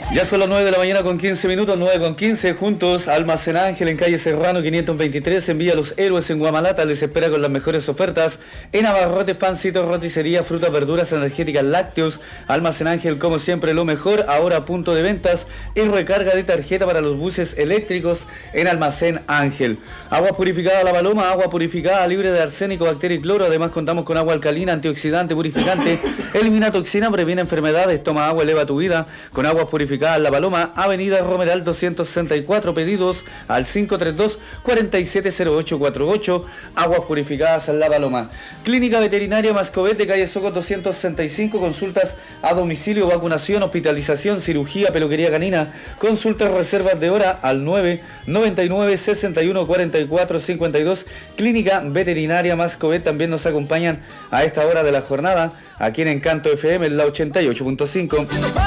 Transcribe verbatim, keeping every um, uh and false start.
Ya son las nueve de la mañana con quince minutos, nueve con quince, juntos, Almacén Ángel en calle Serrano quinientos veintitrés, en Villa Los Héroes en Guamalata, les espera con las mejores ofertas en abarrotes, pancitos, roticería, frutas, verduras, energéticas, lácteos. Almacén Ángel, como siempre, lo mejor, ahora a punto de ventas y recarga de tarjeta para los buses eléctricos en Almacén Ángel. Agua purificada La Paloma, agua purificada libre de arsénico, bacteria y cloro, además contamos con agua alcalina, antioxidante, purificante, elimina toxina, previene enfermedades, toma agua, eleva tu vida, con aguas purificadas La Paloma, Avenida Romeral doscientos sesenta y cuatro, pedidos al cinco tres dos, cuatro siete cero ocho cuatro ocho, aguas purificadas en La Paloma. Clínica Veterinaria Mascovet de calle Soco doscientos sesenta y cinco, consultas a domicilio, vacunación, hospitalización, cirugía, peluquería canina, consultas, reservas de hora al nueve noventa y nueve, sesenta y uno, cuarenta y cuatro, cincuenta y dos. Clínica Veterinaria Mascovet también nos acompañan a esta hora de la jornada aquí en Encanto F M, en la ochenta y ocho punto cinco.